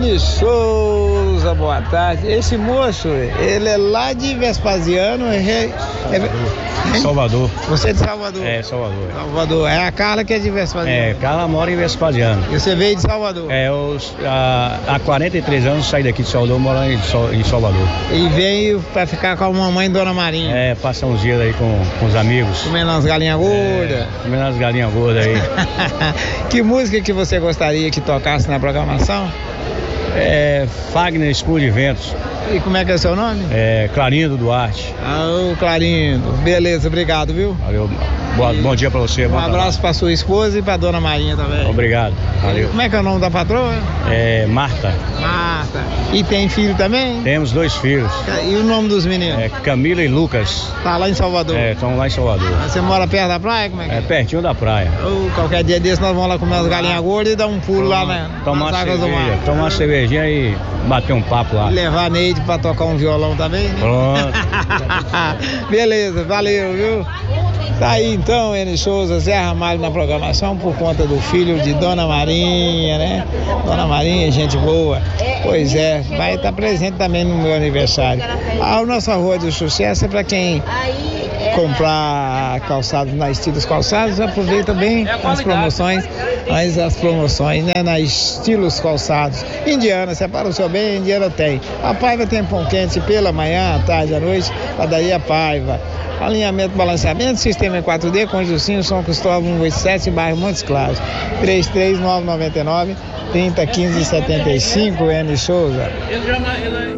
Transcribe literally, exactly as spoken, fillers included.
Eni Souza, boa tarde. Esse moço, ele é lá de Vespasiano, é, é, Salvador. Você é de Salvador? É, Salvador. Salvador. É a Carla que é de Vespasiano. É, Carla mora em Vespasiano. E você veio de Salvador? É, eu, há, há quarenta e três anos saí daqui de Salvador, moro em, em Salvador. E veio pra ficar com a mamãe Dona Marinha? É, passar uns dias aí com, com os amigos. Comendo umas galinhas gordas? É, comendo umas galinhas gordas aí. Que música que você gostaria que tocasse na programação? É, Fagner Escuro de Ventos. E como é que é o seu nome? É, Clarindo Duarte. Ah, o Clarindo. Beleza, obrigado, viu? Valeu. Boa, bom dia pra você. Um abraço pra sua esposa e pra Dona Marinha também. Obrigado. Valeu. Como é que é o nome da patroa? É Marta. Marta. E tem filho também? Temos dois filhos. E o nome dos meninos? É Camila e Lucas. Tá lá em Salvador? É, estão lá em Salvador. Você mora perto da praia? Como é que é? É pertinho da praia. Ou qualquer dia desse nós vamos lá comer umas galinhas gordas e dar um pulo lá na, tomar nas águas do cerveja, mar. tomar uma cervejinha e bater um papo lá. E levar a Neide pra tocar um violão também, né? Pronto. Beleza, valeu, viu? Tá aí então, Eni Souza, Zé Ramalho na programação por conta do filho de Dona Marinha, né? Dona Marinha, gente boa. Pois é, vai estar presente também no meu aniversário. A nossa Rua do Sucesso é para quem comprar calçados na Estilos Calçados, aproveita bem as promoções, mas as promoções, né, na Estilos Calçados. Indiana, separa o seu bem, Indiana tem. A Paiva tem pão quente pela manhã, à tarde, à noite, padaria Paiva. Alinhamento, balanceamento, sistema em quatro D, com Juscinho, São Cristóvão cento e oitenta e sete, bairro Montes Claros. três três nove nove nove, três zero um cinco, setenta e cinco, Eni Souza.